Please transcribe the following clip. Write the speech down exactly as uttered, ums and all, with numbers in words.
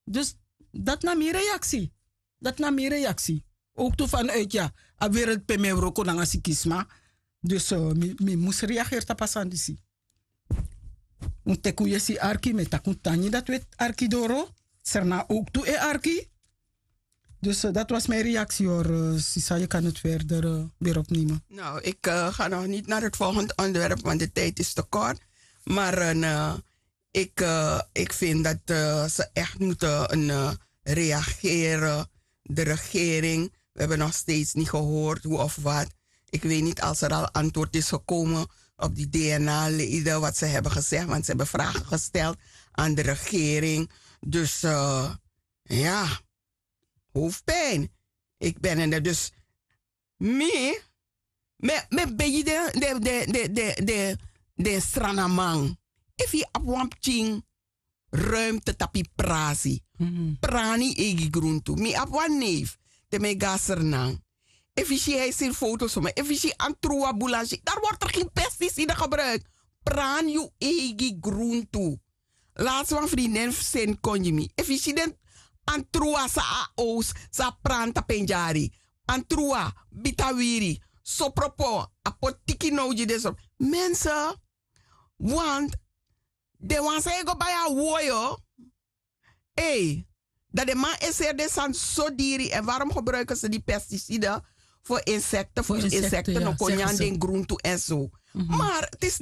Dus dat nam mijn reactie. Dat nam mijn reactie. Ook toen vanuit, ja, a wereld pe me roko nanga sikisma. Dus uh, mi, mi moest reageren op pasandisi. Un teku yesi arki met takun tani dat weet arki doro. Serna ook toe e arki. Dus uh, dat was mijn reactie hoor. Uh, Sisa, je kan het verder uh, weer opnemen. Nou, ik uh, ga nog niet naar het volgende onderwerp, want de tijd is te kort. Maar uh, ik, uh, ik vind dat uh, ze echt moeten uh, reageren. De regering, we hebben nog steeds niet gehoord hoe of wat. Ik weet niet als er al antwoord is gekomen op die D N A-leden, wat ze hebben gezegd. Want ze hebben vragen gesteld aan de regering. Dus uh, ja, hoofdpijn. Ik ben er dus mee. Me, me ben je de, de, de, de, de, de, de stranamang. If je op wampching ruimte tapi prasi. Mm-hmm. Prani egi gruntu. Mi op wan neef. De me gasernang. If je hij zijn foto's van mij. If je antrua boulanger. Daar wordt er geen pesticiden gebruikt. Pran you egi gruntu. Laatst van vriendin zijn kon je mi. If je den antrua sa aos. Sa pranta penjari. Antrua bitawiri. Sopropo. Apotiki noji deso. Mensen. Want. De wan say go bij a woyo. Hey. Dat de man is er dus aan zo dieren. En waarom gebruiken ze die pesticiden? Voor insecten. Voor, voor insecten. insecten ja, no konjan den groente en zo. Mm-hmm. Maar het is